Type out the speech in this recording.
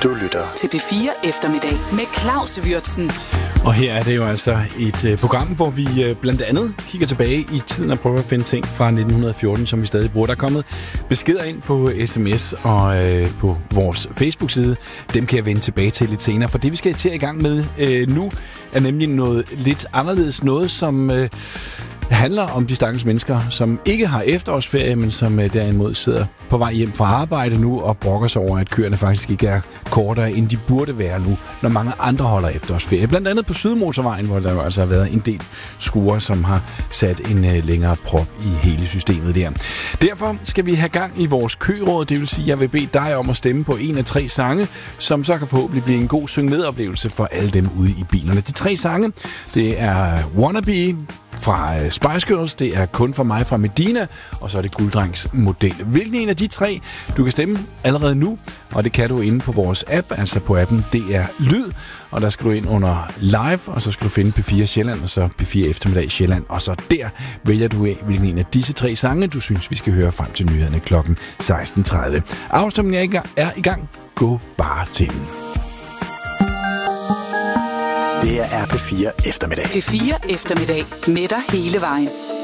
Du lytter til P4 Eftermiddag med Claus Würtzen. Og her er det jo altså et program, hvor vi blandt andet kigger tilbage i tiden og prøver at finde ting fra 1914, som vi stadig bruger. Der er kommet beskeder ind på sms og på vores Facebook-side. Dem kan jeg vende tilbage til lidt senere, for det vi skal til i gang med nu er nemlig noget lidt anderledes. Noget, som handler om de stakkels mennesker, som ikke har efterårsferie, men som derimod sidder på vej hjem fra arbejde nu og brokker sig over, at køerne faktisk ikke er kortere, end de burde være nu, når mange andre holder efterårsferie. Blandt andet på Sydmotorvejen, hvor der jo altså har været en del skure, som har sat en længere prop i hele systemet der. Derfor skal vi have gang i vores køråd, det vil sige, at jeg vil bede dig om at stemme på en af 3 sange, som så kan forhåbentlig blive en god syng-med-oplevelse for alle dem ude i bilerne. De 3 sange, det er Wannabe fra Spice Girls, det er Kun for mig fra Medina, og så er det Gulddrengs Model. Hvilken en af de 3, du kan stemme allerede nu, og det kan du inde på vores app, altså på appen DR Lyd, og der skal du ind under live, og så skal du finde P4 Sjælland, og så P4 Eftermiddag Sjælland, og så der vælger du af, hvilken en af disse 3 sange, du synes, vi skal høre frem til nyhederne kl. 16.30. Afstemningen er i gang. Gå bare til den. Det her er P4 Eftermiddag. P4 Eftermiddag med dig hele vejen.